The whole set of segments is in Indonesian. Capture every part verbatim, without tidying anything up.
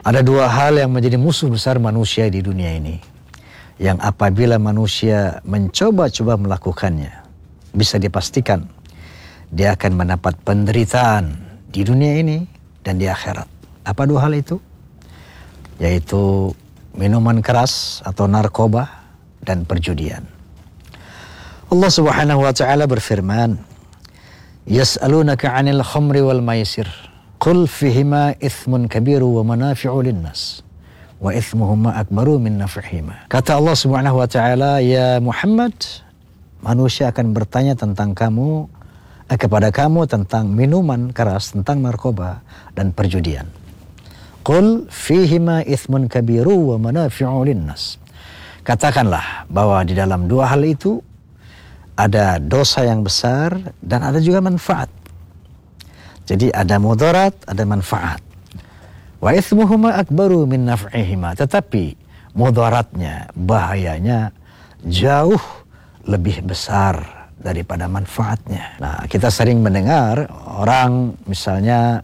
Ada dua hal yang menjadi musuh besar manusia di dunia ini, yang apabila manusia mencoba-coba melakukannya, bisa dipastikan dia akan mendapat penderitaan di dunia ini dan di akhirat. Apa dua hal itu? Yaitu minuman keras atau narkoba dan perjudian. Allah Subhanahu wa taala berfirman, "Yas'alunaka 'anil khamri wal maisir, qul fihima ithmun kabiru wa manafi'u linnas, wa ithmuhuma akbaru min naf'ihima." Kata Allah Subhanahu wa taala, "Ya Muhammad, manusia akan bertanya tentang kamu eh, kepada kamu tentang minuman keras, tentang narkoba dan perjudian. Qul fihima ithmun kabiru wa manafi'u linnas." Katakanlah bahwa di dalam dua hal itu ada dosa yang besar dan ada juga manfaat. Jadi ada mudarat, ada manfaat. Wa ithmuhuma akbaru min naf'ihima. Tetapi mudaratnya, bahayanya jauh lebih besar daripada manfaatnya. Nah, kita sering mendengar orang misalnya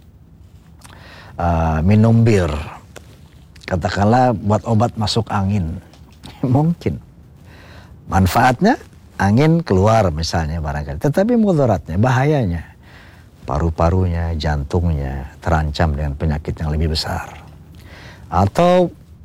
uh, minum bir, katakanlah buat obat masuk angin. Mungkin manfaatnya angin keluar misalnya barangkali, tetapi mudaratnya, bahayanya, paru-parunya, jantungnya terancam dengan penyakit yang lebih besar. Atau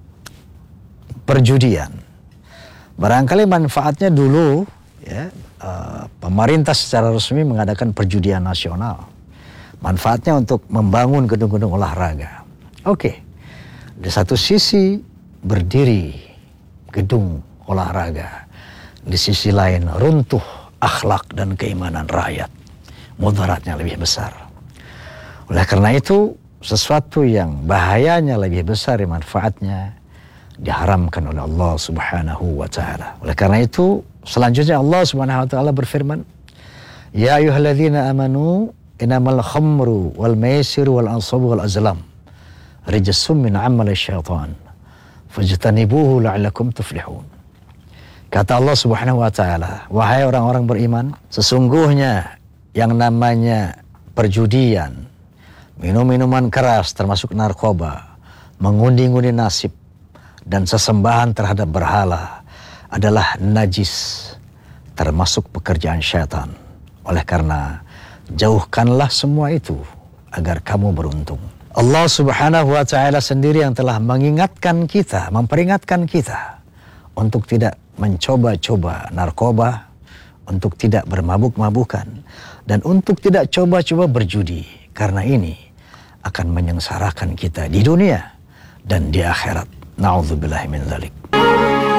perjudian, barangkali manfaatnya dulu ya, uh, pemerintah secara resmi mengadakan perjudian nasional, manfaatnya untuk membangun gedung-gedung olahraga. Oke, di satu sisi berdiri gedung olahraga, di sisi lain runtuh akhlak dan keimanan rakyat, mudaratnya lebih besar. Oleh karena itu, sesuatu yang bahayanya lebih besar dari manfaatnya diharamkan oleh Allah Subhanahu wa taala. Oleh karena itu, selanjutnya Allah Subhanahu wa taala berfirman, "Ya ayyuhalladzina amanu innamal khamru wal maisiru wal ansabu wal azlam rijsum min 'amali syaitan fajtanibuhu la'allakum tuflihun." Kata Allah Subhanahu wa taala, wahai orang-orang beriman, sesungguhnya yang namanya perjudian, minum-minuman keras termasuk narkoba, mengundi-ngundi nasib dan sesembahan terhadap berhala adalah najis, termasuk pekerjaan syaitan. Oleh karena jauhkanlah semua itu agar kamu beruntung. Allah Subhanahu wa taala sendiri yang telah mengingatkan kita, memperingatkan kita untuk tidak mencoba-coba narkoba, untuk tidak bermabuk-mabukan, dan untuk tidak coba-coba berjudi. Karena ini akan menyengsarakan kita di dunia dan di akhirat. Na'udzubillahi min dzalik.